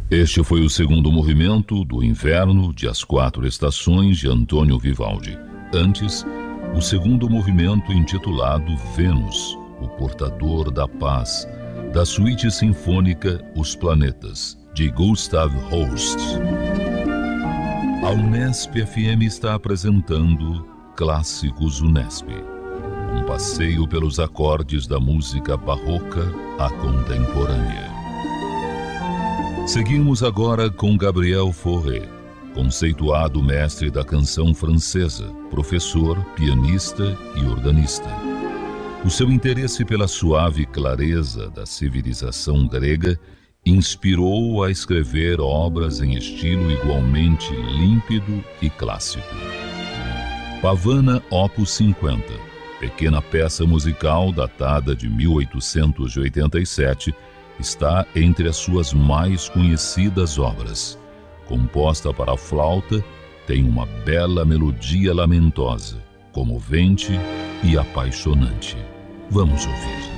Este foi o segundo movimento do Inverno de As Quatro Estações de Antônio Vivaldi. Antes, o segundo movimento intitulado Vênus, o Portador da Paz, da suíte sinfônica Os Planetas, de Gustav Holst. A Unesp FM está apresentando Clássicos Unesp, um passeio pelos acordes da música barroca à contemporânea. Seguimos agora com Gabriel Fauré, conceituado mestre da canção francesa, professor, pianista e organista. O seu interesse pela suave clareza da civilização grega inspirou-o a escrever obras em estilo igualmente límpido e clássico. Pavana Opus 50, pequena peça musical datada de 1887, está entre as suas mais conhecidas obras. Composta para a flauta, tem uma bela melodia lamentosa, comovente e apaixonante. Vamos ouvir.